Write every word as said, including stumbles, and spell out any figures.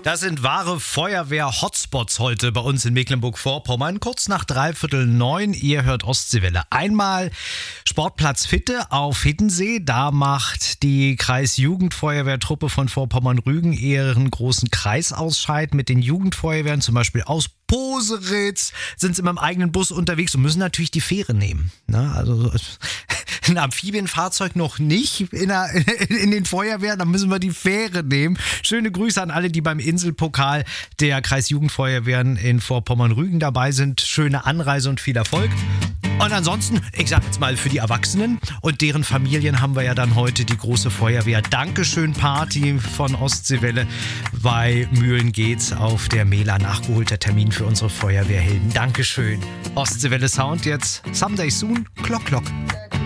Das sind wahre Feuerwehr-Hotspots heute bei uns in Mecklenburg-Vorpommern. Kurz nach dreiviertel neun, ihr hört Ostseewelle. Einmal Sportplatz Fitte auf Hiddensee. Da macht die Kreisjugendfeuerwehrtruppe von Vorpommern-Rügen ihren großen Kreisausscheid mit den Jugendfeuerwehren, zum Beispiel aus Poseritz, sind sie mit dem eigenen Bus unterwegs und müssen natürlich die Fähre nehmen. Ne? Also ein Amphibienfahrzeug noch nicht in, der, in den Feuerwehren, da müssen wir die Fähre nehmen. Schöne Grüße an alle, die beim Inselpokal der Kreisjugendfeuerwehren in Vorpommern-Rügen dabei sind. Schöne Anreise und viel Erfolg. Und ansonsten, ich sag jetzt mal, für die Erwachsenen und deren Familien haben wir ja dann heute die große Feuerwehr-Dankeschön-Party von Ostseewelle. Bei Mühlen geht's auf der Mela, nachgeholter Termin für unsere Feuerwehrhelden. Dankeschön. Ostseewelle Sound jetzt. Someday soon. Klock, klock.